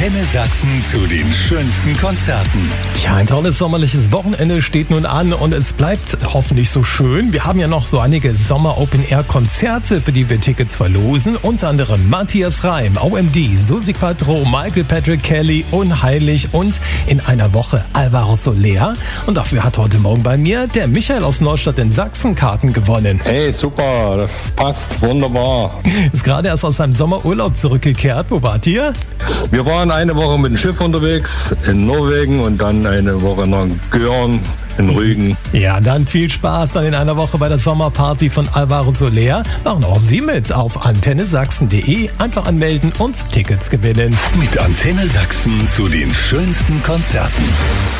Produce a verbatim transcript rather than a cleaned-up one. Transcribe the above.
Antenne Sachsen zu den schönsten Konzerten. Ja, ein tolles sommerliches Wochenende steht nun an und es bleibt hoffentlich so schön. Wir haben ja noch so einige Sommer-Open-Air-Konzerte, für die wir Tickets verlosen. Unter anderem Matthias Reim, O M D, Susi Quatro, Michael Patrick Kelly, Unheilig und in einer Woche Alvaro Soler. Und dafür hat heute Morgen bei mir der Michael aus Neustadt in Sachsen Karten gewonnen. Hey, super, das passt wunderbar. Ist gerade erst aus seinem Sommerurlaub zurückgekehrt. Wo wart ihr? Wir waren eine Woche mit dem Schiff unterwegs in Norwegen und dann eine Woche nach Görn in Rügen. Ja, dann viel Spaß dann in einer Woche bei der Sommerparty von Alvaro Soler. Machen auch Sie mit auf antenne sachsen punkt de. Einfach anmelden und Tickets gewinnen. Mit Antenne Sachsen zu den schönsten Konzerten.